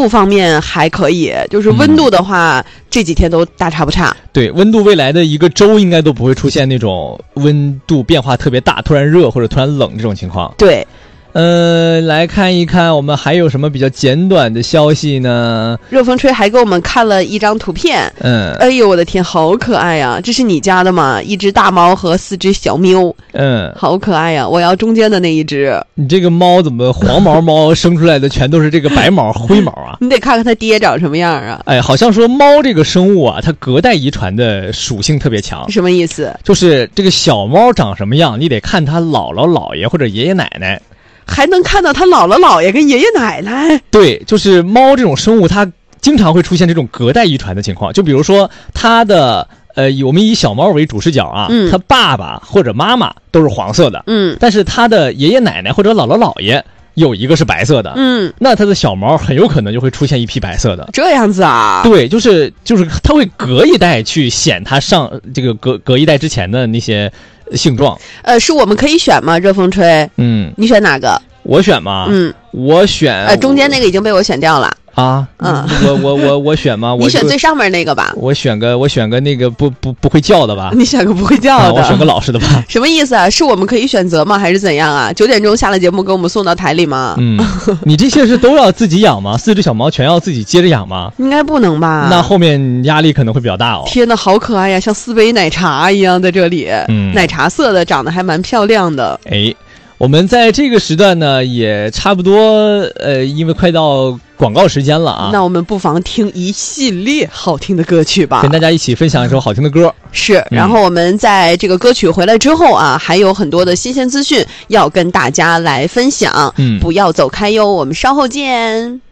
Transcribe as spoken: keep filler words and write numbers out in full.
度方面还可以，就是温度的话、嗯、这几天都大差不差。 对，温度未来的一个周应该都不会出现那种温度变化特别大，突然热或者突然冷这种情况。 对。 呃，来看一看我们还有什么比较简短的消息呢？ 热风吹还给我们看了一张图片， 嗯， 哎呦我的天，好可爱呀！这是你家的吗？一只大猫和四只小喵， 嗯， 好可爱呀！我要中间的那一只。 你这个猫怎么黄毛猫生出来的全都是这个白毛灰毛啊？ 你得看看它爹长什么样啊！ 哎，好像说猫这个生物啊，它隔代遗传的属性特别强。 什么意思？ 就是这个小猫长什么样，你得看它姥姥姥爷或者爷爷奶奶。 还能看到他姥姥姥爷跟爷爷奶奶。 对，就是猫这种生物它经常会出现这种隔代遗传的情况，就比如说它的呃，我们以小猫为主视角啊， 嗯， 它爸爸或者妈妈都是黄色的， 嗯， 但是它的爷爷奶奶或者姥姥姥爷有一个是白色的， 嗯， 那它的小猫很有可能就会出现一批白色的。 这样子啊？ 对，就是就是它会隔一代去显它上这个隔隔一代之前的那些性状。 呃，是我们可以选吗？热风吹， 嗯， 你选哪个？ 我选吗？ 嗯， 我选呃，中间那个已经被我选掉了。 啊， 嗯， 我我我我选吗？ 你选最上面那个吧。 我选个我选个那个不不不会叫的吧。 你选个不会叫的。 啊、我选个老实的吧。 什么意思啊？是我们可以选择吗？还是怎样啊？九点钟下了节目给我们送到台里吗？ 嗯，你这些是都要自己养吗？四只小猫全要自己接着养吗？ 应该不能吧？ 那后面压力可能会比较大哦。 天哪，好可爱呀，像四杯奶茶一样在这里。 嗯， 奶茶色的，长得还蛮漂亮的。 哎。我们在这个时段呢，也差不多，呃，因为快到广告时间了啊， 那我们不妨听一系列好听的歌曲吧， 跟大家一起分享一首好听的歌。 是，然后我们在这个歌曲回来之后啊，还有很多的新鲜资讯要跟大家来分享， 嗯， 不要走开哟，我们稍后见。